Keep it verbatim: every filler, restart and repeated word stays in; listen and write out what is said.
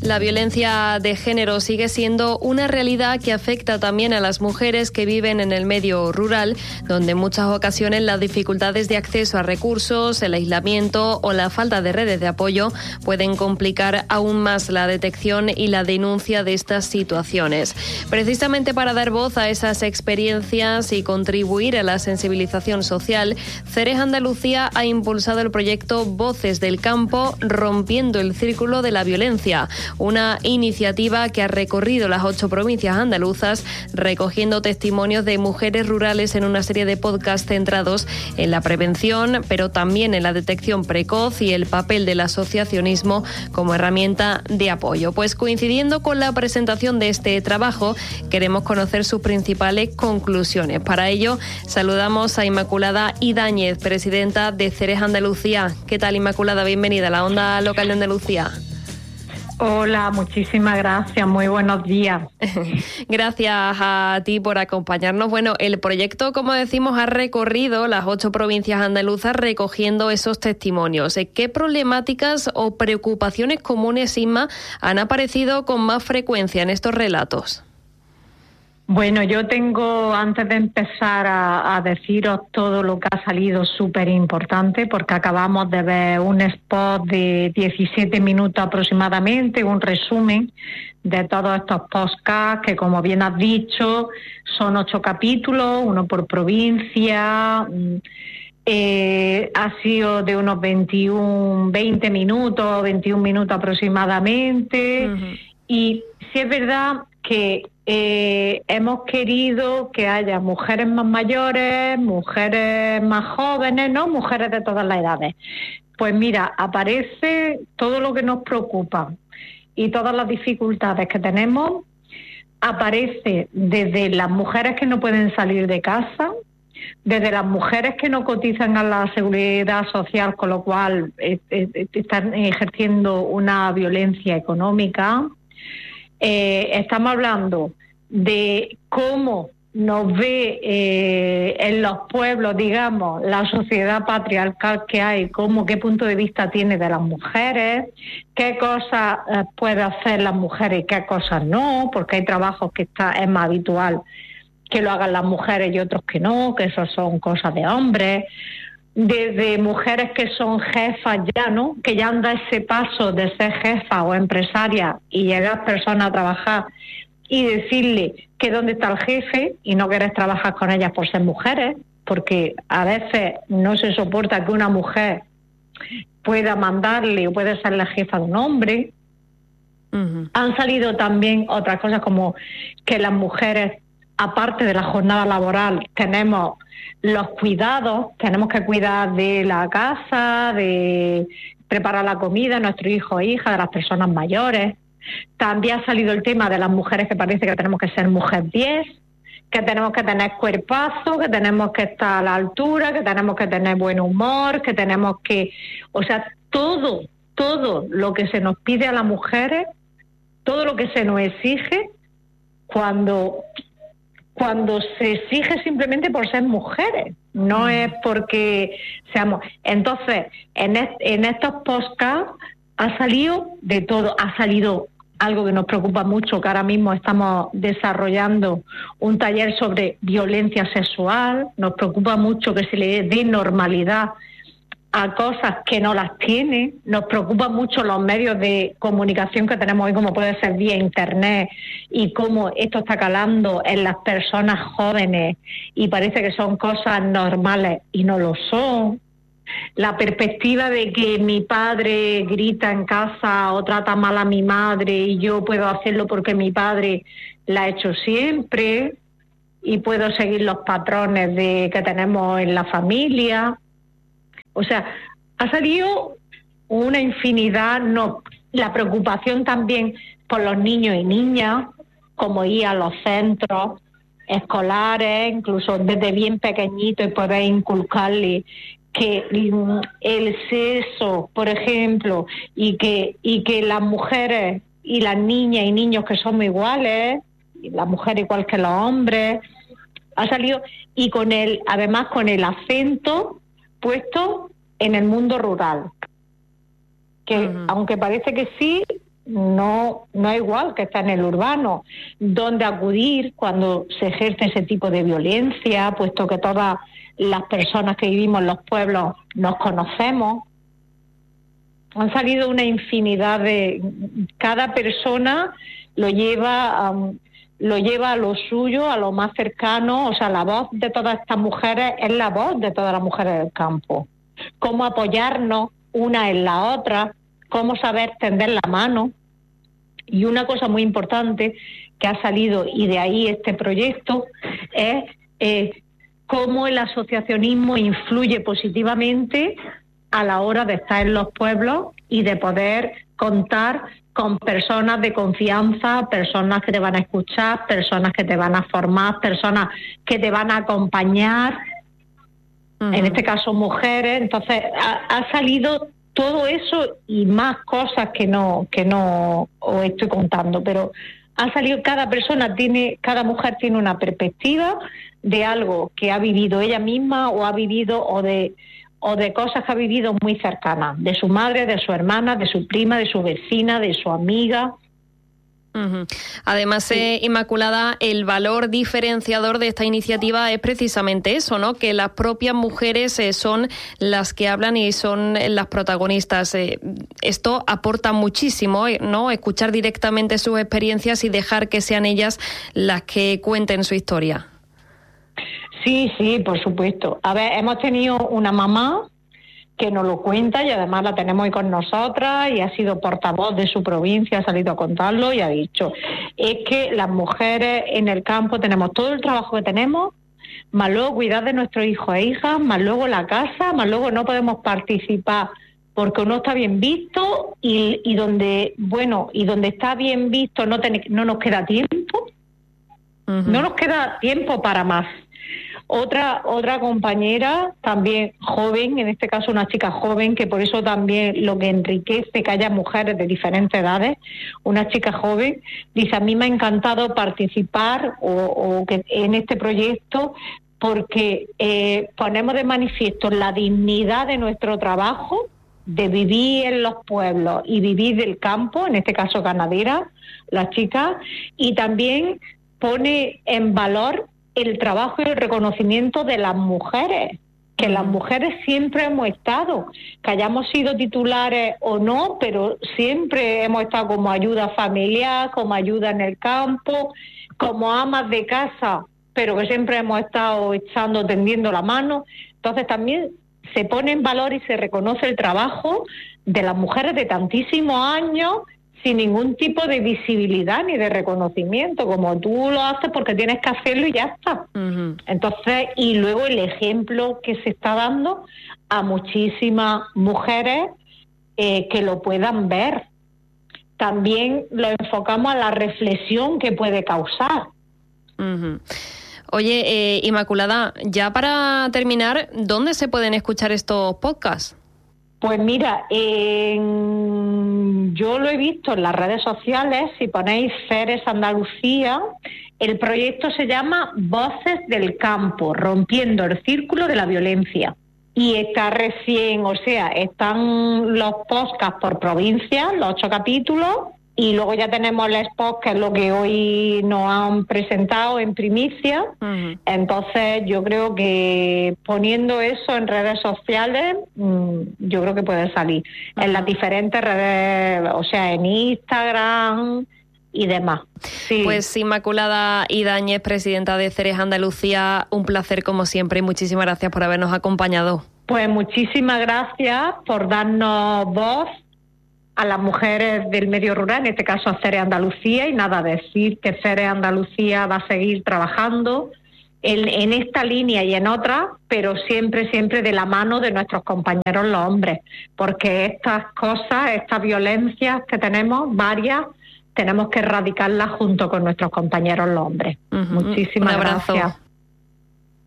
La violencia de género sigue siendo una realidad que afecta también a las mujeres que viven en el medio rural, donde en muchas ocasiones las dificultades de acceso a recursos, el aislamiento o la falta de redes de apoyo pueden complicar aún más la detección y la denuncia de estas situaciones. Precisamente para dar voz a esas experiencias y contribuir a la sensibilización social, Ceres Andalucía ha impulsado el proyecto Voces del Campo, rompiendo el círculo de la violencia. Una iniciativa que ha recorrido las ocho provincias andaluzas, recogiendo testimonios de mujeres rurales en una serie de podcasts centrados en la prevención, pero también en la detección precoz y el papel del asociacionismo como herramienta de apoyo. Pues coincidiendo con la presentación de este trabajo, queremos conocer sus principales conclusiones. Para ello, saludamos a Inmaculada Idáñez, presidenta de Ceres Andalucía. ¿Qué tal, Inmaculada? Bienvenida a la Onda Local de Andalucía. Hola, muchísimas gracias, muy buenos días. Gracias a ti por acompañarnos. Bueno, el proyecto, como decimos, ha recorrido las ocho provincias andaluzas recogiendo esos testimonios. ¿Qué problemáticas o preocupaciones comunes, Inma, han aparecido con más frecuencia en estos relatos? Bueno, yo tengo, antes de empezar a, a deciros todo lo que ha salido, súper importante, porque acabamos de ver un spot de diecisiete minutos aproximadamente, un resumen de todos estos podcasts que, como bien has dicho, son ocho capítulos, uno por provincia. Eh, ha sido de unos veintiún, veinte minutos, veintiún minutos aproximadamente. Uh-huh. Y sí es verdad que eh, hemos querido que haya mujeres más mayores, mujeres más jóvenes, ¿no? Mujeres de todas las edades. Pues mira, aparece todo lo que nos preocupa y todas las dificultades que tenemos. Aparece desde las mujeres que no pueden salir de casa, desde las mujeres que no cotizan a la seguridad social, con lo cual eh, eh, están ejerciendo una violencia económica. Eh, estamos hablando de cómo nos ve eh, en los pueblos, digamos, la sociedad patriarcal que hay, cómo, qué punto de vista tiene de las mujeres, qué cosas eh, puede hacer las mujeres y qué cosas no, porque hay trabajos que está, es más habitual que lo hagan las mujeres y otros que no, que eso son cosas de hombres. Desde mujeres que son jefas ya, ¿no? Que ya han dado ese paso de ser jefa o empresaria y llegar personas a trabajar y decirle que dónde está el jefe y no querés trabajar con ellas por ser mujeres, porque a veces no se soporta que una mujer pueda mandarle o pueda ser la jefa de un hombre. Uh-huh. Han salido también otras cosas como que las mujeres, aparte de la jornada laboral, tenemos los cuidados, tenemos que cuidar de la casa, de preparar la comida, nuestros hijos e hijas, de las personas mayores. También ha salido el tema de las mujeres, que parece que tenemos que ser mujer diez, que tenemos que tener cuerpazo, que tenemos que estar a la altura, que tenemos que tener buen humor, que tenemos que... O sea, todo, todo lo que se nos pide a las mujeres, todo lo que se nos exige, cuando... cuando se exige simplemente por ser mujeres, no es porque seamos... Entonces, en, est- en estos podcasts ha salido de todo, ha salido algo que nos preocupa mucho, que ahora mismo estamos desarrollando un taller sobre violencia sexual, nos preocupa mucho que se le dé normalidad a cosas que no las tiene, nos preocupan mucho los medios de comunicación que tenemos hoy, como puede ser vía internet, y cómo esto está calando en las personas jóvenes y parece que son cosas normales y no lo son. La perspectiva de que mi padre grita en casa o trata mal a mi madre y yo puedo hacerlo porque mi padre la ha hecho siempre y puedo seguir los patrones de que tenemos en la familia. O sea, ha salido una infinidad, no, la preocupación también por los niños y niñas, como ir a los centros escolares, incluso desde bien pequeñitos, y poder inculcarle que el sexo, por ejemplo, y que y que las mujeres y las niñas y niños que somos iguales, y las mujeres igual que los hombres, ha salido, y con el, además con el acento puesto en el mundo rural, que uh-huh. aunque parece que sí, no, no es igual que está en el urbano, donde acudir cuando se ejerce ese tipo de violencia, puesto que todas las personas que vivimos en los pueblos nos conocemos. Han salido una infinidad de... Cada persona lo lleva, um, lo lleva a lo suyo, a lo más cercano. O sea, la voz de todas estas mujeres es la voz de todas las mujeres del campo. Cómo apoyarnos una en la otra, cómo saber tender la mano. Y una cosa muy importante que ha salido, y de ahí este proyecto, es eh, cómo el asociacionismo influye positivamente a la hora de estar en los pueblos y de poder contar con personas de confianza, personas que te van a escuchar, personas que te van a formar, personas que te van a acompañar, uh-huh. En este caso mujeres. Entonces ha, ha salido todo eso y más cosas que no que no os estoy contando, pero ha salido, cada persona tiene, cada mujer tiene una perspectiva de algo que ha vivido ella misma o ha vivido o de o de cosas que ha vivido muy cercanas, de su madre, de su hermana, de su prima, de su vecina, de su amiga. Uh-huh. Además, sí. eh, Inmaculada, el valor diferenciador de esta iniciativa es precisamente eso, ¿no? Que las propias mujeres eh, son las que hablan y son las protagonistas. Eh, esto aporta muchísimo, ¿no? Escuchar directamente sus experiencias y dejar que sean ellas las que cuenten su historia. Sí, sí, por supuesto. A ver, hemos tenido una mamá que nos lo cuenta y además la tenemos ahí con nosotras y ha sido portavoz de su provincia, ha salido a contarlo y ha dicho, es que las mujeres en el campo tenemos todo el trabajo que tenemos, más luego cuidar de nuestros hijos e hijas, más luego la casa, más luego no podemos participar porque no está bien visto y, y donde, bueno, y donde está bien visto no, ten, no nos queda tiempo, uh-huh. no nos queda tiempo para más. Otra otra compañera, también joven, en este caso una chica joven, que por eso también lo que enriquece que haya mujeres de diferentes edades, una chica joven, dice, a mí me ha encantado participar o, o que en este proyecto porque eh, ponemos de manifiesto la dignidad de nuestro trabajo, de vivir en los pueblos y vivir del campo, en este caso ganadera, la chica, y también pone en valor el trabajo y el reconocimiento de las mujeres, que las mujeres siempre hemos estado, que hayamos sido titulares o no, pero siempre hemos estado como ayuda familiar, como ayuda en el campo, como amas de casa, pero que siempre hemos estado echando, tendiendo la mano. Entonces también se pone en valor y se reconoce el trabajo de las mujeres de tantísimos años, sin ningún tipo de visibilidad ni de reconocimiento, como tú lo haces porque tienes que hacerlo y ya está. Uh-huh. Entonces, y luego el ejemplo que se está dando a muchísimas mujeres eh, que lo puedan ver. También lo enfocamos a la reflexión que puede causar. Uh-huh. Oye, eh, Inmaculada, ya para terminar, ¿dónde se pueden escuchar estos podcasts? Pues mira, eh, yo lo he visto en las redes sociales, si ponéis Ceres Andalucía, el proyecto se llama Voces del Campo, rompiendo el círculo de la violencia. Y está recién, o sea, están los podcasts por provincia, los ocho capítulos, y luego ya tenemos el spot, que es lo que hoy nos han presentado en primicia. Uh-huh. Entonces yo creo que poniendo eso en redes sociales, yo creo que puede salir. Uh-huh. En las diferentes redes, o sea, en Instagram y demás. Sí. Pues Inmaculada Idañez, presidenta de Ceres Andalucía, un placer como siempre y muchísimas gracias por habernos acompañado. Pues muchísimas gracias por darnos voz a las mujeres del medio rural, en este caso a Ceres Andalucía, y nada, decir que Ceres Andalucía va a seguir trabajando en, en esta línea y en otras, pero siempre, siempre de la mano de nuestros compañeros los hombres, porque estas cosas, estas violencias que tenemos, varias, tenemos que erradicarlas junto con nuestros compañeros los hombres. Uh-huh. Muchísimas gracias.